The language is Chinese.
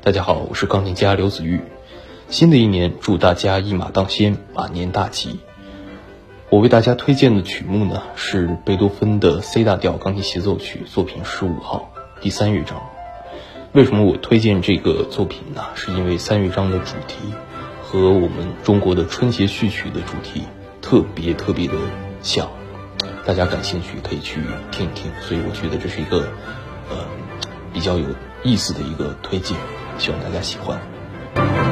大家好，我是钢琴家刘子玉。新的一年，祝大家一马当先，马年大吉。我为大家推荐的曲目呢，是贝多芬的 C 大调钢琴协奏曲作品15号第3乐章。为什么我推荐这个作品呢？是因为3乐章的主题和我们中国的春节序曲的主题特别的像，大家感兴趣可以去听一听，所以我觉得这是一个比较有意思的一个推荐，希望大家喜欢。